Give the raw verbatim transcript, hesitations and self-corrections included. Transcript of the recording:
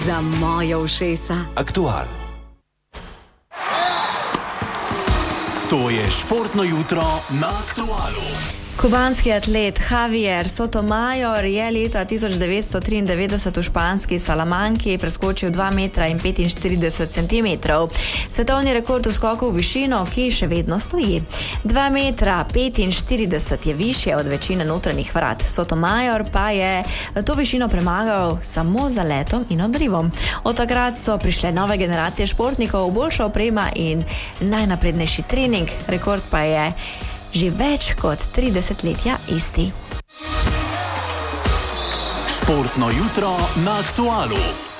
Za moje ušesa. Aktual. To je športno jutro na Aktualu. Kubanski atlet Javier Sotomayor je leta tisoč devetsto triindevetdeset v španski Salamanki preskočil dva metra in petinštirideset centimetrov. Svetovni rekord v skoku v višino, ki še vedno stoji. dva metra petinštirideset je višje od večine notranjih vrat. Sotomayor pa je to višino premagal samo z letom in odrivom. Od takrat so prišle nove generacije športnikov, boljša oprema in najnaprednejši trening. Rekord pa je že več kot tri desetletja isti. Športno jutro na Aktualu.